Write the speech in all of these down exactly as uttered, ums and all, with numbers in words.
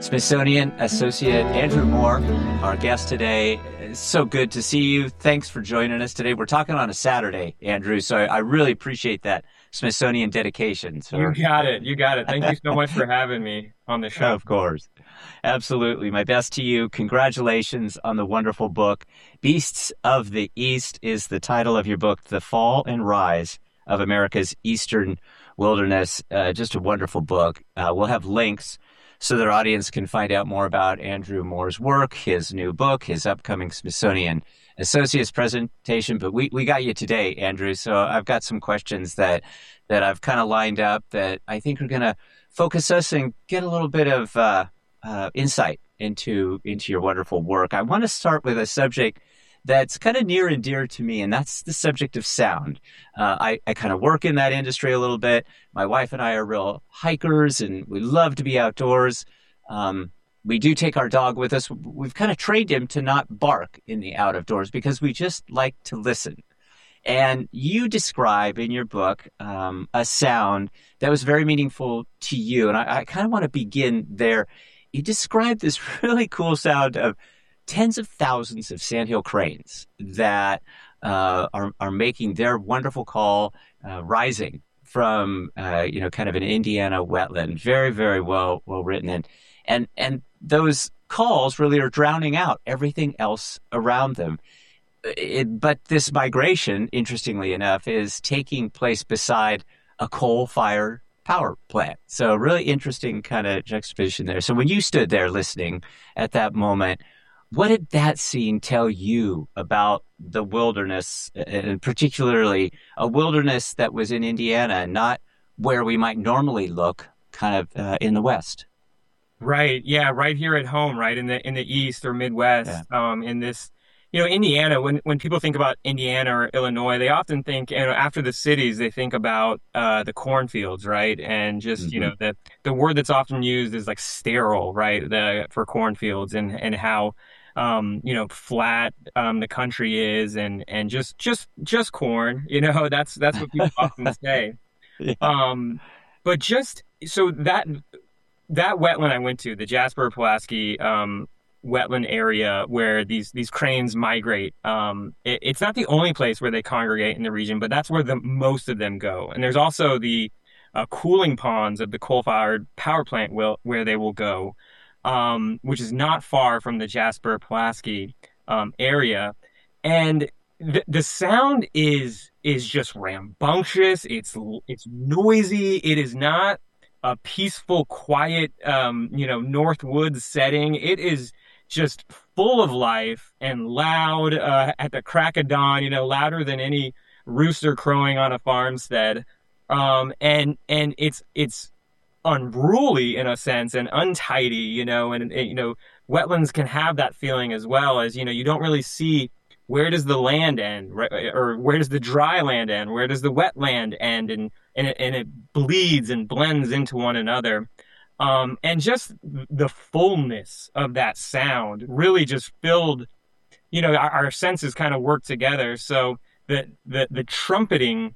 Smithsonian Associate Andrew Moore, our guest today. It's so good to see you. Thanks for joining us today. We're talking on a Saturday, Andrew, so I really appreciate that Smithsonian dedication. So. You got it. You got it. Thank you so much for having me on the show. Of course. Absolutely. My best to you. Congratulations on the wonderful book. Beasts of the East is the title of your book, The Fall and Rise of America's Eastern Wilderness. Uh, just a wonderful book. Uh, we'll have links so that our audience can find out more about Andrew Moore's work, his new book, his upcoming Smithsonian Associates presentation. But we, we got you today, Andrew. So I've got some questions that, that I've kind of lined up that I think are going to focus us and get a little bit of uh, uh, insight into, into your wonderful work. I want to start with a subject that's kind of near and dear to me, and that's the subject of sound. Uh, I, I kind of work in that industry a little bit. My wife and I are real hikers, and we love to be outdoors. Um, we do take our dog with us. We've kind of trained him to not bark in the out of doors because we just like to listen. And you describe in your book um, a sound that was very meaningful to you, and I, I kind of want to begin there. You describe this really cool sound of tens of thousands of sandhill cranes that uh, are are making their wonderful call, uh, rising from uh, you know kind of an Indiana wetland. Very very well well written, and and and those calls really are drowning out everything else around them. It, but this migration, interestingly enough, is taking place beside a coal-fired power plant. So really interesting kind of juxtaposition there. So when you stood there listening at that moment, what did that scene tell you about the wilderness, and particularly a wilderness that was in Indiana, not where we might normally look, kind of uh, in the West? Right. Yeah. Right here at home, right in the in the East or Midwest. Yeah. Um, in this, you know, Indiana. When when people think about Indiana or Illinois, they often think, you know, after the cities, they think about uh, the cornfields, right? And just Mm-hmm. you know, the the word that's often used is like sterile, right? The for cornfields and and how. Um, you know, flat um, the country is, and and just just just corn. You know, that's that's what people often say. Yeah. Um, but just so that that wetland I went to, the Jasper Pulaski um, wetland area where these these cranes migrate. Um, it, it's not the only place where they congregate in the region, but that's where the most of them go. And there's also the uh, cooling ponds of the coal-fired power plant will where they will go. Um, which is not far from the Jasper Pulaski um, area, and the the sound is is just rambunctious. It's it's noisy. It is not a peaceful, quiet, um, you know, North Woods setting. It is just full of life and loud uh, at the crack of dawn. You know, louder than any rooster crowing on a farmstead. Um, and and it's it's unruly in a sense and untidy, you know, and, and you know, wetlands can have that feeling as well as, you know, you don't really see where does the land end, right? Or where does the dry land end? Where does the wetland end? And and it, and it bleeds and blends into one another. Um, and just the fullness of that sound really just filled, you know, our, our senses kind of work together. So the the the trumpeting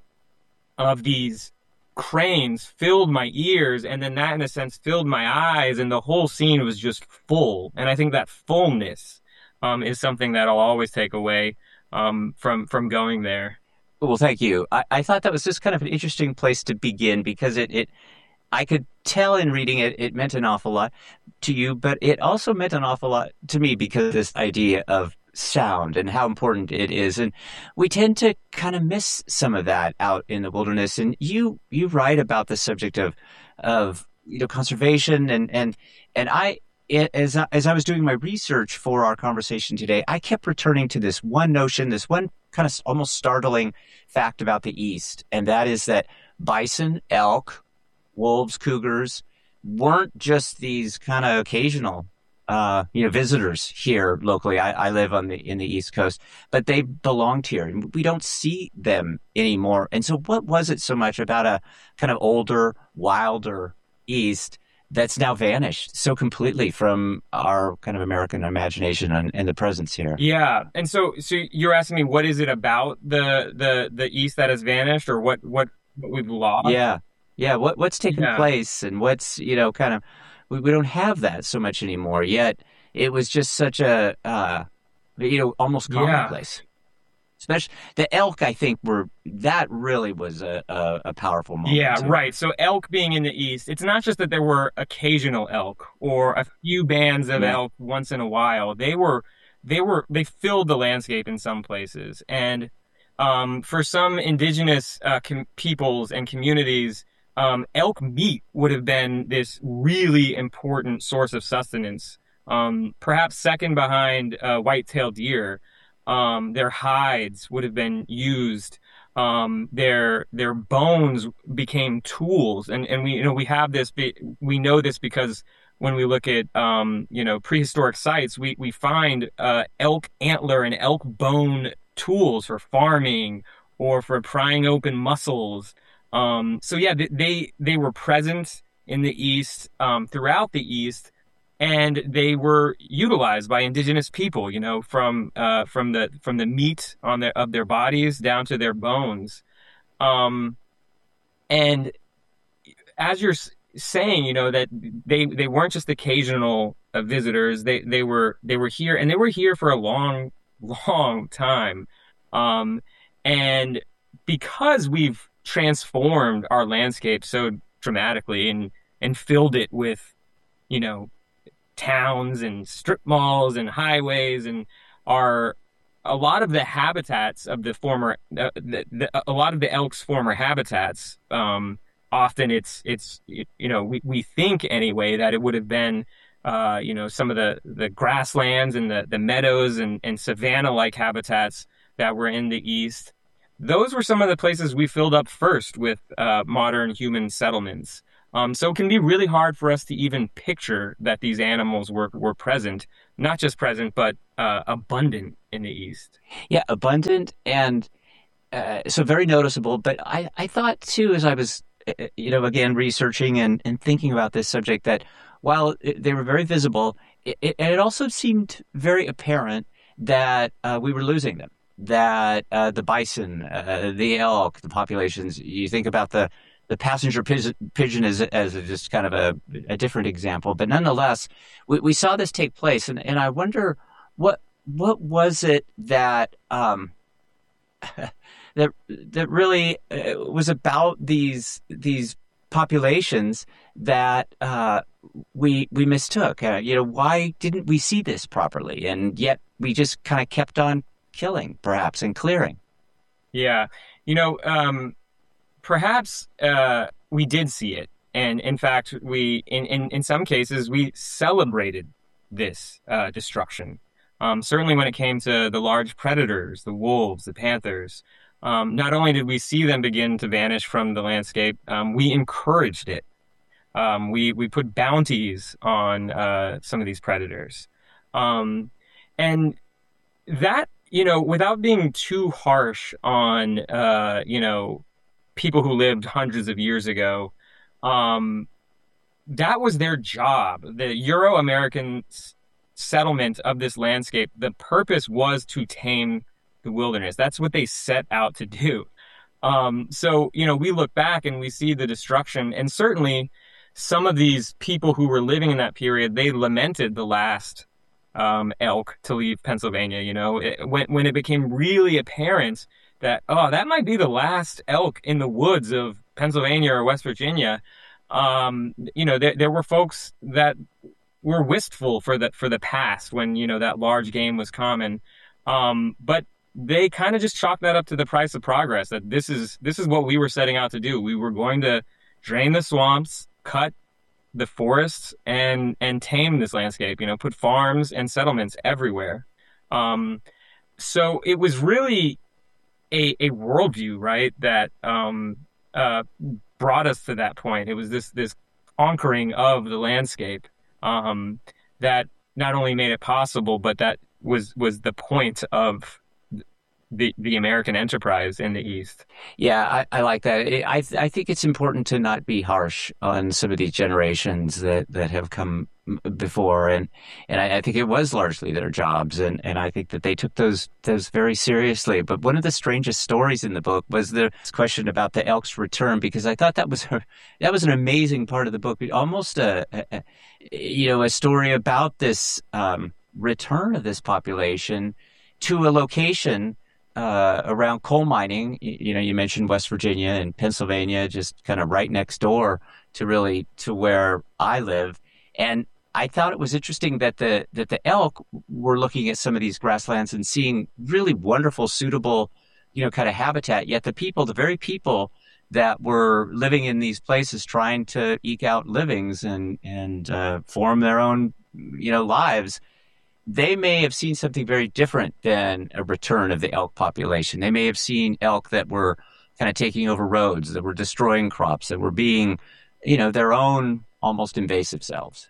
of these cranes filled my ears, and then that in a sense filled my eyes, and the whole scene was just full. And I think that fullness um, is something that I'll always take away um, from from going there. Well, thank you. I, I thought that was just kind of an interesting place to begin because it, it I could tell in reading it, it meant an awful lot to you, but it also meant an awful lot to me because of this idea of sound and how important it is. And we tend to kind of miss some of that out in the wilderness. And you you write about the subject of of you know conservation and and and I as I, as I was doing my research for our conversation today, I kept returning to this one notion, this one kind of almost startling fact about the East, and that is that bison, elk, wolves, cougars weren't just these kind of occasional uh, you know, visitors here locally. I, I live on the in the East Coast, but they belonged here, and we don't see them anymore. And so, what was it so much about a kind of older, wilder East that's now vanished so completely from our kind of American imagination and, and the presence here? Yeah, and so so you're asking me what is it about the the the East that has vanished, or what what what we've lost? Yeah, Yeah, what what's taken Yeah, place and what's, you know, kind of we, we don't have that so much anymore. Yet it was just such a uh you know, almost yeah, commonplace. Especially the elk, I think were that really was a, a, a powerful moment yeah, too. right. So elk being in the east, it's not just that there were occasional elk or a few bands of Yeah. elk once in a while. They were, they were, they filled the landscape in some places. And um, for some indigenous uh, com peoples and communities, um, elk meat would have been this really important source of sustenance. Um, perhaps second behind uh, white-tailed deer. Um, their hides would have been used, um their their bones became tools, and and we you know we have this be, we know this because when we look at um you know prehistoric sites, we we find uh elk antler and elk bone tools for farming or for prying open muscles. Um so yeah, they they, they were present in the east, um throughout the east, and they were utilized by indigenous people, you know, from uh, from the from the meat on their of their bodies down to their bones. Um, and as you're saying, you know, that they they weren't just occasional uh, visitors. They they were they were here, and they were here for a long, long time. Um, and because we've transformed our landscape so dramatically and and filled it with, you know, towns and strip malls and highways, and are a lot of the habitats of the former uh, the, the, a lot of the elk's former habitats. Um, often it's it's you know we, we think anyway that it would have been uh, you know some of the the grasslands and the the meadows and and savanna like habitats that were in the east. Those were some of the places we filled up first with uh, modern human settlements. Um, so it can be really hard for us to even picture that these animals were were present, not just present, but uh, abundant in the East. Yeah, abundant and uh, so very noticeable. But I, I thought too, as I was, uh, uh, you know, again, researching and, and thinking about this subject, that while it, they were very visible, it, it, and it also seemed very apparent that uh, we were losing them. That uh, the bison, uh, the elk, the populations. You think about the the passenger pigeon, pigeon as as just kind of a, a different example, but nonetheless, we, we saw this take place, and, and I wonder what what was it that um, that that really uh, was about these these populations that uh, we we mistook. Uh, you know, why didn't we see this properly? And yet we just kind of kept on killing, perhaps, and clearing. Yeah, you know, um, perhaps uh, we did see it, and in fact, we in in in some cases we celebrated this uh, destruction. Um, certainly, when it came to the large predators, the wolves, the panthers. Um, not only did we see them begin to vanish from the landscape, um, we encouraged it. Um, we we put bounties on uh, some of these predators, um, and that, you know, without being too harsh on uh, you know, people who lived hundreds of years ago, um, that was their job. The Euro-American s- settlement of this landscape, the purpose was to tame the wilderness. That's what they set out to do. Um, so, you know, we look back and we see the destruction, and certainly some of these people who were living in that period, they lamented the last um, elk to leave Pennsylvania. You know, it, when when it became really apparent that, oh, that might be the last elk in the woods of Pennsylvania or West Virginia. Um, you know, there there were folks that were wistful for the for the past when, you know, that large game was common. Um, but they kind of just chalked that up to the price of progress, that this is this is what we were setting out to do. We were going to drain the swamps, cut the forests, and and tame this landscape, you know, put farms and settlements everywhere. Um, so it was really a a worldview, right, that um uh brought us to that point. It was this this conquering of the landscape, um that not only made it possible, but that was was the point of the the American enterprise in the East. Yeah, I, I like that. I I I think it's important to not be harsh on some of these generations that, that have come before, and and I, I think it was largely their jobs, and, and I think that they took those those very seriously. But one of the strangest stories in the book was the question about the elk's return, because I thought that was a, that was an amazing part of the book, almost a, a, a you know a story about this um, return of this population to a location uh, around coal mining. You, you know, you mentioned West Virginia and Pennsylvania, just kind of right next door to really to where I live. And I thought it was interesting that the that the elk were looking at some of these grasslands and seeing really wonderful, suitable, you know, kind of habitat. Yet the people, the very people that were living in these places, trying to eke out livings and and uh, form their own, you know, lives, they may have seen something very different than a return of the elk population. They may have seen elk that were kind of taking over roads, that were destroying crops, that were being, you know, their own almost invasive selves.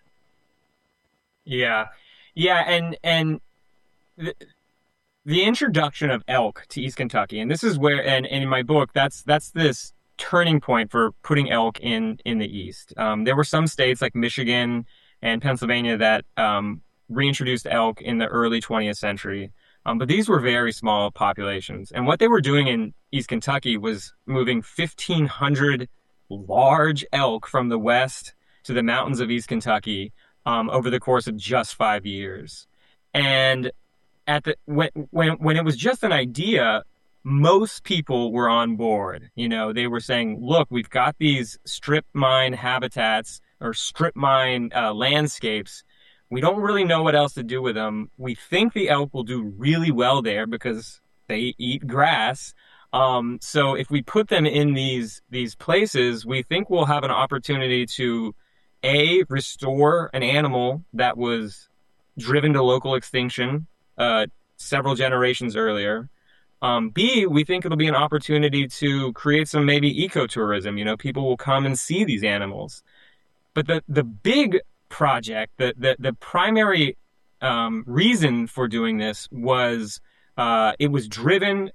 Yeah, yeah, and and the, the introduction of elk to East Kentucky, and this is where, and, and in my book, that's that's this turning point for putting elk in in the East. Um, there were some states like Michigan and Pennsylvania that um, reintroduced elk in the early twentieth century, um, but these were very small populations. And what they were doing in East Kentucky was moving fifteen hundred large elk from the west to the mountains of East Kentucky um, over the course of just five years. And at the when when when it was just an idea, most people were on board. You know, they were saying, "Look, we've got these strip mine habitats or strip mine uh, landscapes. We don't really know what else to do with them. We think the elk will do really well there because they eat grass. Um, so if we put them in these these places, we think we'll have an opportunity to A, restore an animal that was driven to local extinction uh, several generations earlier. Um, B, we think it'll be an opportunity to create some maybe ecotourism. You know, people will come and see these animals. But the the big project, the the, the primary um, reason for doing this was uh, it was driven